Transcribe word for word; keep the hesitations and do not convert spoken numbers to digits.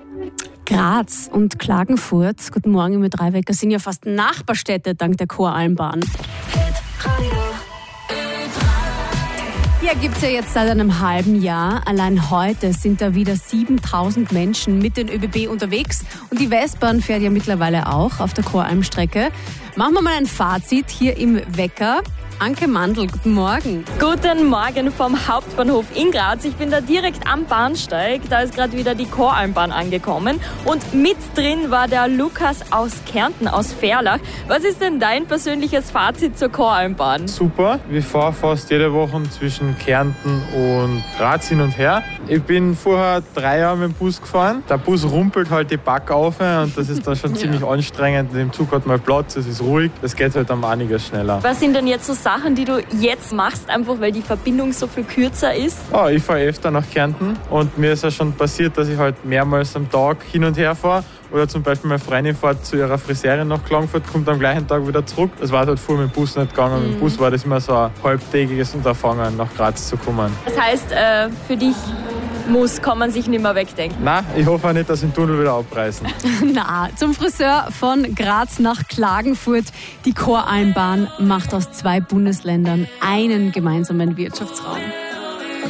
Graz und Klagenfurt, guten Morgen mit drei Wecker, sind ja fast Nachbarstädte dank der Choralmbahn. Ja, gibt's ja jetzt seit einem halben Jahr. Allein heute sind da wieder siebentausend Menschen mit den ÖBB unterwegs. Und die Westbahn fährt ja mittlerweile auch auf der Choralmstrecke. Machen wir mal ein Fazit hier im Wecker. Anke Mandl, guten Morgen. Guten Morgen vom Hauptbahnhof in Graz. Ich bin da direkt am Bahnsteig. Da ist gerade wieder die Choralmbahn angekommen. Und mit drin war der Lukas aus Kärnten, aus Ferlach. Was ist denn dein persönliches Fazit zur Choralmbahn? Super. Wir fahren fast jede Woche zwischen Kärnten und Graz hin und her. Ich bin vorher drei Jahre mit dem Bus gefahren. Der Bus rumpelt halt die Back auf und das ist dann schon ziemlich ja. anstrengend. Im Zug hat man Platz, es ist ruhig. Das geht halt um einiges schneller. Was sind denn jetzt so Sachen, die du jetzt machst, einfach weil die Verbindung so viel kürzer ist? Oh, ich fahre öfter nach Kärnten und mir ist ja schon passiert, dass ich halt mehrmals am Tag hin und her fahre. Oder zum Beispiel meine Freundin fährt zu ihrer Friseurin nach Klagenfurt, kommt am gleichen Tag wieder zurück. Das war halt vorher mit dem Bus nicht gegangen. Mhm. Mit dem Bus war das immer so ein halbtägiges Unterfangen, nach Graz zu kommen. Das heißt, äh, für dich muss, kann man sich nicht mehr wegdenken? Nein, ich hoffe auch nicht, dass sie den Tunnel wieder abreißen. Na, zum Friseur von Graz nach Klagenfurt. Die Choralmbahn macht aus zwei Bundesländern einen gemeinsamen Wirtschaftsraum.